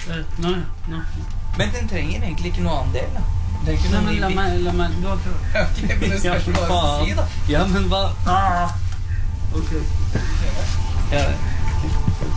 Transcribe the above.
Nå. Men den trenger egentlig ikke noe annen del, da. Nei, men la meg du har prøvd. Ok, men det skal du bare si, da. Ja, men hva? Ok. Ja,